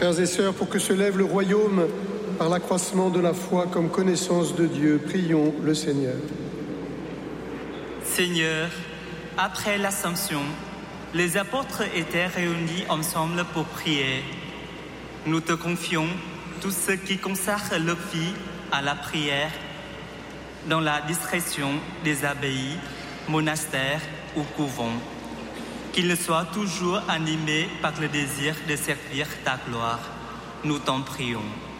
Frères et sœurs, pour que se lève le royaume par l'accroissement de la foi comme connaissance de Dieu, prions le Seigneur. Seigneur, après l'Assomption, les apôtres étaient réunis ensemble pour prier. Nous te confions tous ceux qui consacrent leur vie à la prière dans la discrétion des abbayes, monastères ou couvents. Qu'ils soient toujours animés par le désir de servir ta gloire. Nous t'en prions.